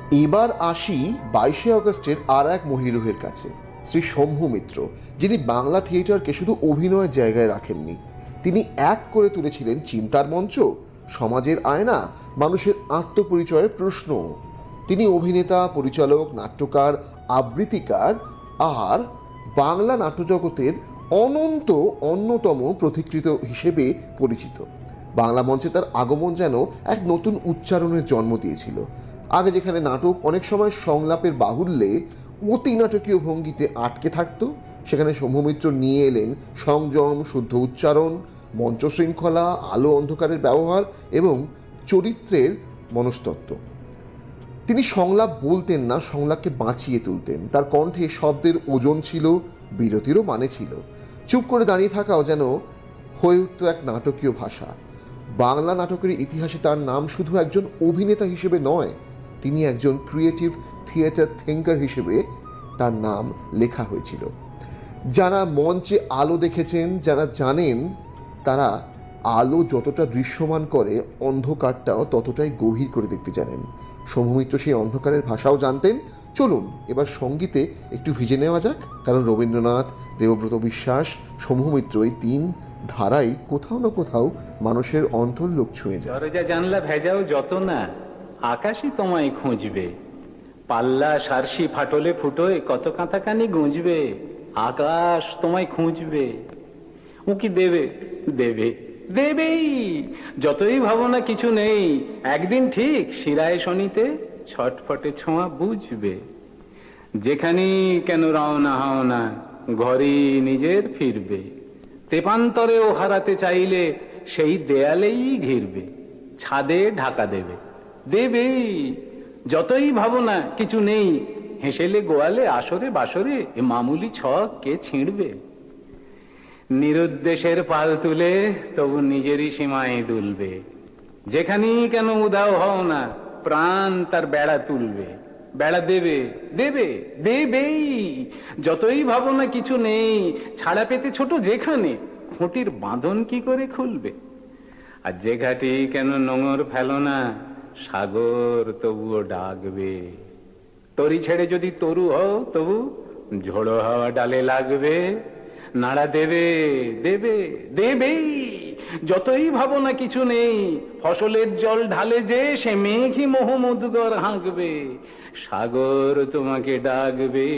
এবার আসি 22শে অগস্টের আর এক মহিরুহের কাছে, শ্রী শম্ভু মিত্র, যিনি বাংলা থিয়েটারকে শুধু অভিনয়ের জায়গায় রাখেননি, তিনি এক করে তুলেছিলেন চিন্তার মঞ্চ, সমাজের আয়না, মানুষের আত্মপরিচয়ের প্রশ্ন। তিনি অভিনেতা, পরিচালক, নাট্যকার, আবৃত্তিকার আর বাংলা নাট্যজগতের অন্যতম প্রতিকৃত হিসেবে পরিচিত। বাংলা মঞ্চে তার আগমন যেন এক নতুন উচ্চারণের জন্ম দিয়েছিল। আগে যেখানে নাটক অনেক সময় সংলাপের বাহুল্যে অতি নাটকীয় ভঙ্গিতে আটকে থাকতো, সেখানে শম্ভু মিত্র নিয়ে এলেন সংযম, শুদ্ধ উচ্চারণ, মঞ্চ শৃঙ্খলা, আলো অন্ধকারের ব্যবহার এবং চরিত্রের মনস্তত্ত্ব। তিনি সংলাপ বলতেন না, সংলাপকে বাঁচিয়ে তুলতেন। তার কণ্ঠে শব্দের ওজন ছিল, বিরতিরও মানে ছিল। চুপ করে দাঁড়িয়ে থাকাও যেন হয়ে উঠত এক নাটকীয় ভাষা। বাংলা নাটকের ইতিহাসে তার নাম শুধু একজন অভিনেতা হিসেবে নয়, তিনি একজন ক্রিয়েটিভ থিয়েটার থিঙ্কার হিসেবে তার নাম লেখা হয়েছিল। যারা মঞ্চে আলো দেখেছেন, যারা জানেন, তারা আলো যতটা দৃশ্যমান করে, অন্ধকারটাও ততটাই গভীর করে দেখতে জানেন। শম্ভু মিত্র সেই অন্ধকারের ভাষাও জানতেন। চলুন এবার সঙ্গীতে একটু ভিজে নেওয়া যাক, কারণ রবীন্দ্রনাথ, দেবব্রত বিশ্বাস, শম্ভু মিত্র এই তিন ধারাই কোথাও না কোথাও মানুষের অন্তর্লোক ছুঁয়ে যায়। দরজা জানলা ভেজাও যত না, আকাশই তোমায় খুঁজবে। পাল্লা সারসি ফাটলে ফুটোয় কত কাঁথাকানি গুঁজবে। আকাশ তোমায় খুঁজবে। উকি দেবে দেবে দেবেই, যতই ভাবনা কিছু নেই, একদিন ঠিক শিরায় শনিতে ছটফটে ছোঁয়া বুঝবে। যেখানে কেন রওনা হও না, ঘরেই নিজের ফিরবে। তেপান্তরেও হারাতে চাইলে সেই দেয়ালেই ঘিরবে, ছাদে ঢাকা দেবে দেবেই। যতই ভাবনা কিছু নেই, হেসেলে গোয়ালে আসরে বাসরে এ মামুলি ছক কে ছিঁড়বে। নিরুদ্দেশের পাল তুলে তবু নিজেরই সীমায় দুলবে। যেখানেই কেন উদাও হও না, প্রাণ তার বেড়া তুলবে। বেড়া দেবে দেবে দেবেই, যতই ভাবনা কিছু নেই, ছাড়া পেতে ছোট যেখানে, খুঁটির বাঁধন কি করে খুলবে। আর যে ঘাটি কেন নোঙর ফেলো না, সাগর তবুও ডাকবে। তরি ছেড়ে যদি তরু হও, তবু ঝোড়ো হাওয়া ডালে লাগবে। নাড়া দেবে দেবে দেবেই, যতই ভাবনা কিছু নেই, ফসলের জল ঢালে যে সে মেঘই মোহমুদগর হাঁকবে। সাগর তোমাকে ডাকবে,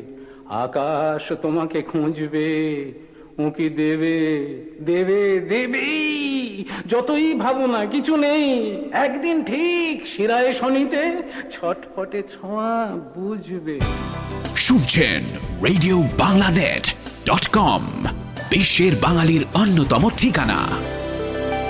আকাশ তোমাকে খুঁজবে। উঁকি দেবে দেবে দেবেই, যতই ভাবনা কিছু নেই, একদিন ঠিক শিরায় শনিতে ছটফটে ছোঁয়া বুঝবে। শুনছেন রেডিও বাংলানেট.com, বিশ্বের বাঙালির অন্যতম ঠিকানা।